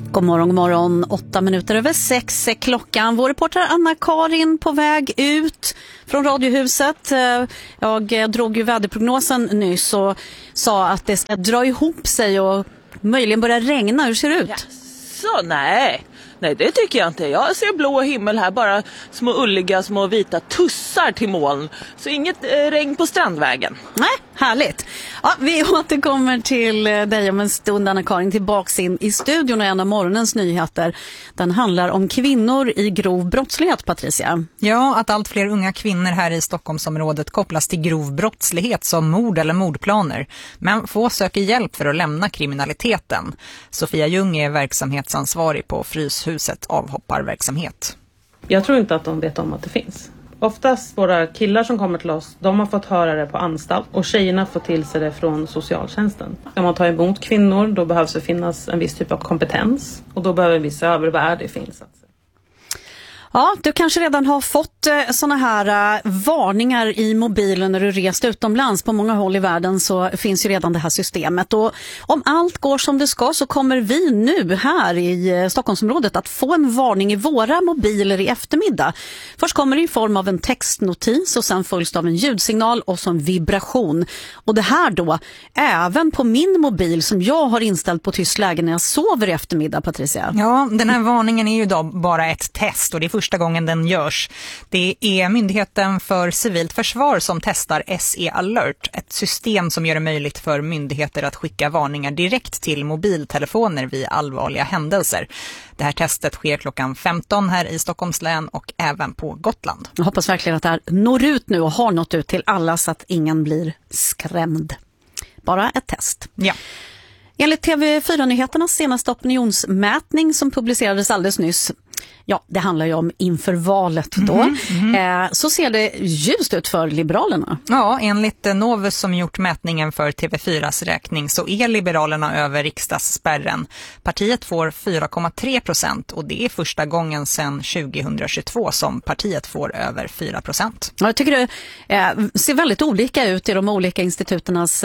God morgon, 8 minuter över 6 är klockan. Vår reporter Anna-Karin på väg ut från Radiohuset. Jag drog ju väderprognosen nyss och sa att det ska dra ihop sig och möjligen börja regna. Hur ser det ut? Så nej, det tycker jag inte. Jag ser blå himmel här, bara små ulliga, små vita tussar till moln. Så inget regn på Strandvägen. Nej, härligt. Ja, vi återkommer till dig om en stund, Anna-Karin, tillbaks in i studion och en av morgonens nyheter. Den handlar om kvinnor i grov brottslighet, Patricia. Ja, att allt fler unga kvinnor här i Stockholmsområdet kopplas till grov brottslighet som mord eller mordplaner. Men få söker hjälp för att lämna kriminaliteten. Sofia Ljung är verksamhetsansvarig på Fryshuset avhopparverksamhet. Jag tror inte att de vet om att det finns. Oftast våra killar som kommer till oss, de har fått höra det på anstalt och tjejerna får till sig det från socialtjänsten. Om man tar emot kvinnor, då behövs det finnas en viss typ av kompetens och då behöver vi se över vad det finns. Ja, du kanske redan har fått såna här varningar i mobilen när du rest utomlands. På många håll i världen så finns ju redan det här systemet. Och om allt går som det ska så kommer vi nu här i Stockholmsområdet att få en varning i våra mobiler i eftermiddag. Först kommer det i form av en textnotis och sen följs det av en ljudsignal och så en vibration. Och det här då även på min mobil som jag har inställt på tyst läge när jag sover i eftermiddag, Patricia. Ja, den här varningen är ju då bara ett test och det är första gången den görs. Det är Myndigheten för civilt försvar som testar SE Alert, ett system som gör det möjligt för myndigheter att skicka varningar direkt till mobiltelefoner vid allvarliga händelser. Det här testet sker klockan 15 här i Stockholms län och även på Gotland. Jag hoppas verkligen att det här når ut nu och har nått ut till alla så att ingen blir skrämd. Bara ett test. Ja. Enligt TV4-nyheternas senaste opinionsmätning som publicerades alldeles nyss, ja, det handlar ju om inför valet då, så ser det ljust ut för Liberalerna. Ja, enligt Novus som gjort mätningen för TV4s räkning så är Liberalerna över riksdagsspärren. Partiet får 4,3% och det är första gången sedan 2022 som partiet får över 4%. Ja, jag tycker det ser väldigt olika ut i de olika instituternas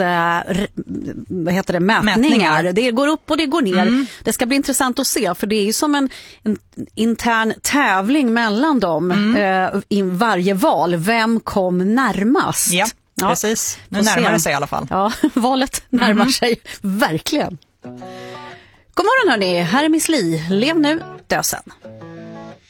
mätningar. Det går upp och det går ner. Det ska bli intressant att se, för det är ju som en intern tävling mellan dem i varje val. Vem kom närmast? Ja, precis. Nu närmar det sig i alla fall. Ja, valet närmar sig verkligen. God morgon hörni, här är Miss Li. Lev nu, dö sen.